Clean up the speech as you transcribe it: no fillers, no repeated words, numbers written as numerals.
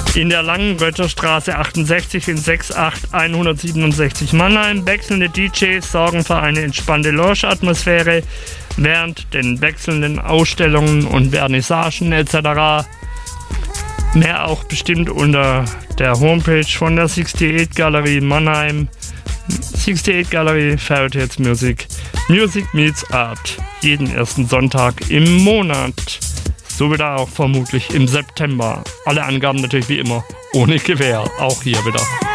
In der Langenrötter Straße 68 in 68167 Mannheim. Wechselnde DJs sorgen für eine entspannte Lounge-Atmosphäre während den wechselnden Ausstellungen und Vernissagen etc. Mehr auch bestimmt unter der Homepage von der 68 Galerie Mannheim. 68 Galerie Fairytales Music. Music meets Art. Jeden ersten Sonntag im Monat. So wieder auch vermutlich im September. Alle Angaben natürlich wie immer ohne Gewähr. Auch hier wieder.